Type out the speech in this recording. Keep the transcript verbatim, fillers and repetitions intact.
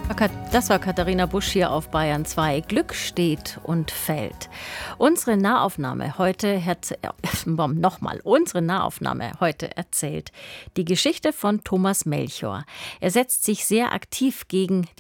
Das war Katharina Busch hier auf Bayern zwei. Glück steht und fällt. Unsere Nahaufnahme heute, äh, nochmal, unsere Nahaufnahme heute erzählt die Geschichte von Thomas Melchior. Er setzt sich sehr aktiv gegen